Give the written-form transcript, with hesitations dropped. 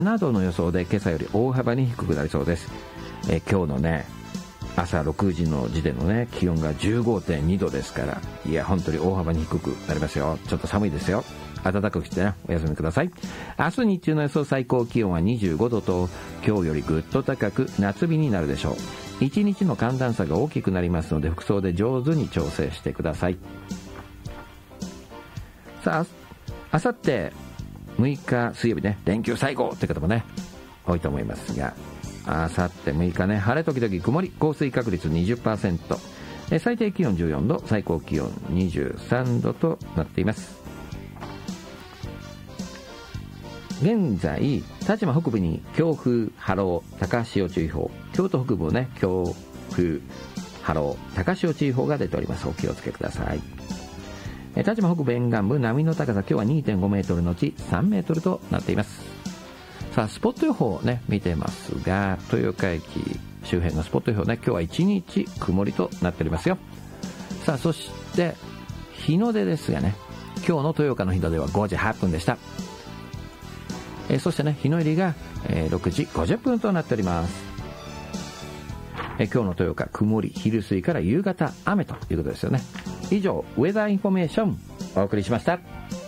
などの予想で今朝より大幅に低くなりそうです。今日のね朝6時の時点のね気温が 15.2 度ですから、いや本当に大幅に低くなりますよ。ちょっと寒いですよ。暖かくしてねお休みください。明日日中の予想最高気温は25度と今日よりぐっと高く夏日になるでしょう。1日の寒暖差が大きくなりますので服装で上手に調整してください。さあ明後日6日水曜日ね連休最後って方もね多いと思いますが、明後日6日ね晴れ時々曇り、降水確率 20%、最低気温14度、最高気温23度となっています。現在但馬北部に強風波浪高潮注意報、京都北部をね強風波浪高潮注意報が出ております。お気をつけください。但馬北部沿岸部波の高さ今日は 2.5 メートルのち3メートルとなっています。さあスポット予報をね見てますが、豊岡駅周辺のスポット予報ね今日は1日曇りとなっておりますよ。さあそして日の出ですがね、今日の豊岡の日の出は5時8分でした。そしてね日の入りが、6時50分となっております。今日の豊岡曇り、昼過ぎから夕方雨ということですよね。以上ウェザーインフォメーションお送りしました。